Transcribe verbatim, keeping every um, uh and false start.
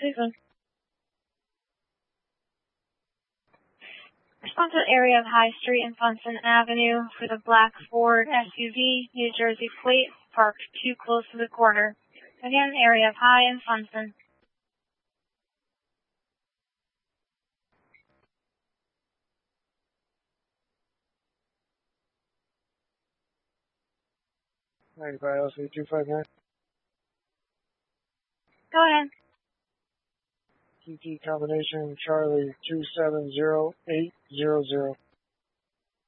six one. Response to the area of High Street and Funston Avenue for the black Ford S U V, New Jersey plate, parked too close to the corner. Again, area of High and Funston. ninety-five L C two five nine. Go ahead. T T combination Charlie two seven zero eight zero zero.